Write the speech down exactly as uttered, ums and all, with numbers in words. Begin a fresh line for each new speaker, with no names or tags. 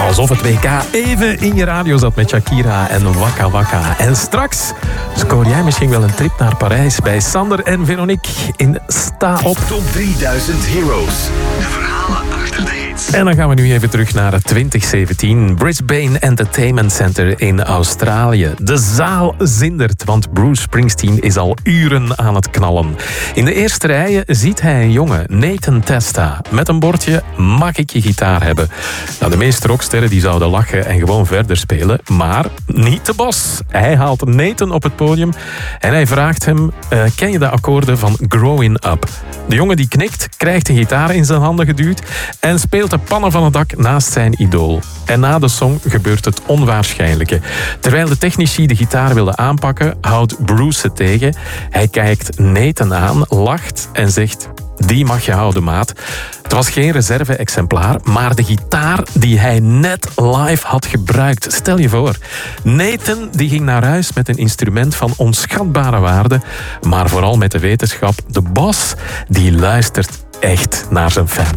Alsof het W K even in je radio zat met Shakira en Waka Waka. En straks scoor jij misschien wel een trip naar Parijs bij Sander en Veronique in Sta Op.
Top drieduizend Heroes. De verhalen achter de hits.
En dan gaan we nu even terug naar twintig zeventien. Brisbane Entertainment Center in Australië. De zaal zindert, want Bruce Springsteen is al uren aan het knallen. In de eerste rijen ziet hij een jongen, Nathan Testa, met een bordje mag ik je gitaar hebben. Nou, de meeste rocksterren die zouden lachen en gewoon verder spelen, maar niet de Bos. Hij haalt Nathan op het podium en hij vraagt hem, uh, ken je de akkoorden van Growing Up? De jongen die knikt, krijgt een gitaar in zijn handen geduwd en speelt de pannen van het dak naast zijn idool. En na de song gebeurt het onwaarschijnlijke. Terwijl de technici de gitaar wilden aanpakken, houdt Bruce het tegen. Hij kijkt Nathan aan, lacht en zegt, die mag je houden, maat. Het was geen reserve-exemplaar, maar de gitaar die hij net live had gebruikt. Stel je voor, Nathan die ging naar huis met een instrument van onschatbare waarde, maar vooral met de wetenschap, de Bos die luistert echt naar zijn fans.